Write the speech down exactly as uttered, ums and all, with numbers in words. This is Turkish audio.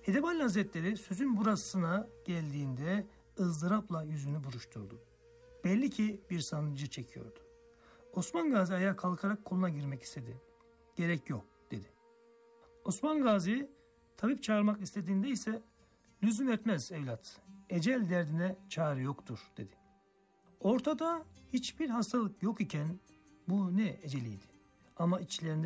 Edebali Hazretleri sözün burasına geldiğinde ızdırapla yüzünü buruşturdu. Belli ki bir sancı çekiyordu. Osman Gazi ayağa kalkarak koluna girmek istedi. Gerek yok dedi. Osman Gazi tabip çağırmak istediğinde ise lüzum etmez evlat. Ecel derdine çare yoktur dedi. Ortada hiçbir hastalık yok iken bu ne eceliydi. Ama içlerinde